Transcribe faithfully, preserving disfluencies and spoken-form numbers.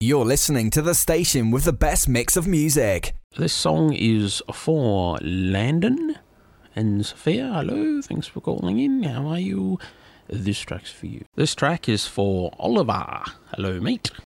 You're listening to the station with the best mix of music. This song is for Landon and Sophia. Hello, thanks for calling in. How are you? This track's for you. This track is for Oliver. Hello, mate.